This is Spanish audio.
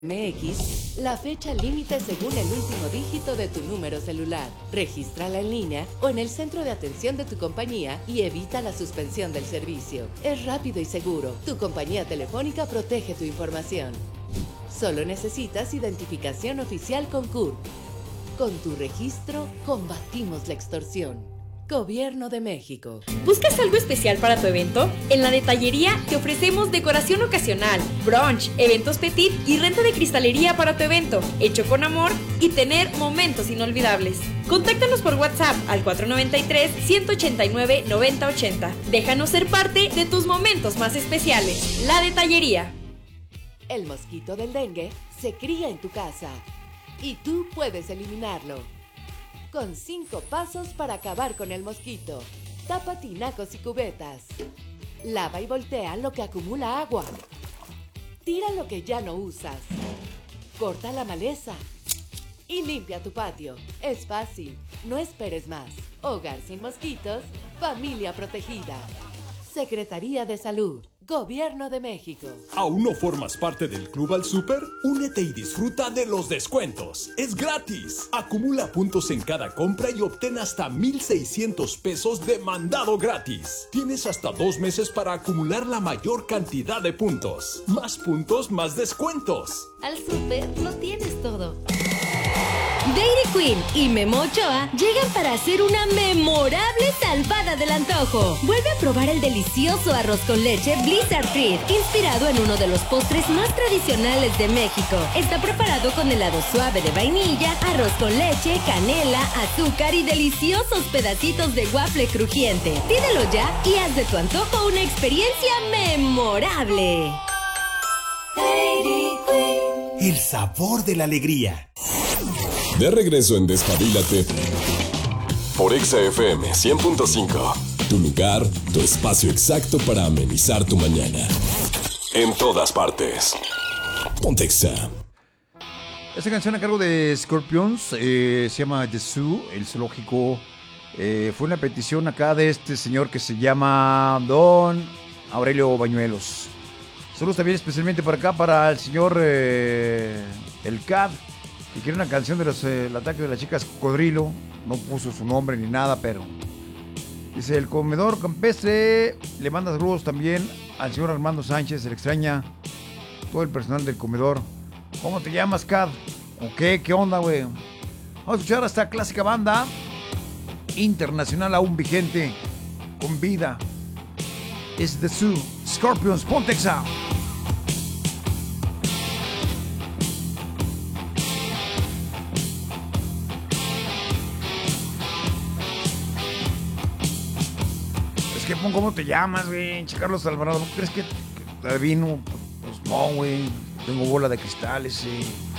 MX, la fecha límite según el último dígito de tu número celular. Regístrala en línea o en el centro de atención de tu compañía y evita la suspensión del servicio. Es rápido y seguro. Tu compañía telefónica protege tu información. Solo necesitas identificación oficial con CURP. Con tu registro, combatimos la extorsión. Gobierno de México. ¿Buscas algo especial para tu evento? En la Detallería te ofrecemos decoración ocasional, brunch, eventos petit y renta de cristalería para tu evento, hecho con amor y tener momentos inolvidables. Contáctanos por WhatsApp al 493-189-9080. Déjanos ser parte de tus momentos más especiales. La Detallería. El mosquito del dengue se cría en tu casa y tú puedes eliminarlo. Con 5 pasos para acabar con el mosquito. Tapa tinacos y cubetas. Lava y voltea lo que acumula agua. Tira lo que ya no usas. Corta la maleza. Y limpia tu patio. Es fácil. No esperes más. Hogar sin mosquitos. Familia protegida. Secretaría de Salud. Gobierno de México. ¿Aún no formas parte del Club al Súper? Únete y disfruta de los descuentos. ¡Es gratis! Acumula puntos en cada compra y obtén hasta 1,600 pesos de mandado gratis. Tienes hasta 2 meses para acumular la mayor cantidad de puntos. Más puntos, más descuentos. Al Súper lo tienes todo. Dairy Queen y Memo Ochoa llegan para hacer una memorable salvada del antojo. Vuelve a probar el delicioso arroz con leche Blizzard Treat, inspirado en uno de los postres más tradicionales de México. Está preparado con helado suave de vainilla, arroz con leche, canela, azúcar y deliciosos pedacitos de waffle crujiente. Pídelo ya y haz de tu antojo una experiencia memorable. Dairy Queen. El sabor de la alegría. De regreso en Despabilate por Exa FM 100.5. Tu lugar, tu espacio exacto para amenizar tu mañana. En todas partes. Ponte Exa. Esta canción a cargo de Scorpions se llama The Zoo, el zoológico. Fue una petición acá de este señor que se llama Don Aurelio Bañuelos. Saludos también especialmente para acá, para el señor El Cad, que quiere una canción de el ataque de las chicas cocodrilo. No puso su nombre ni nada, pero dice: el comedor campestre le manda saludos también al señor Armando Sánchez, se le extraña todo el personal del comedor. ¿Cómo te llamas, Cad? ¿O qué? ¿Qué onda, güey? Vamos a escuchar a esta clásica banda internacional aún vigente, con vida. Es The Zoo, Scorpions, ponte Exa. ¿Cómo te llamas, güey? Carlos Alvarado, ¿no crees que adivino? Pues no, güey. Tengo bola de cristales, sí.